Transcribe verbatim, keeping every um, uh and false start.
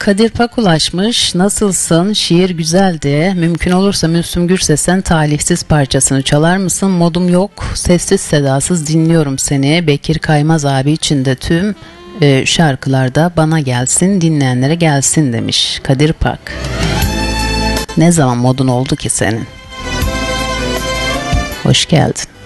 Kadir Pak ulaşmış. Nasılsın? Şiir güzeldi. Mümkün olursa Müslüm Gürses'ten Talihsiz parçasını çalar mısın? Modum yok. Sessiz sedasız dinliyorum seni. Bekir Kaymaz abi için de tüm e, şarkılarda bana gelsin, dinleyenlere gelsin demiş Kadir Pak. Ne zaman modun oldu ki senin? Hoş geldin.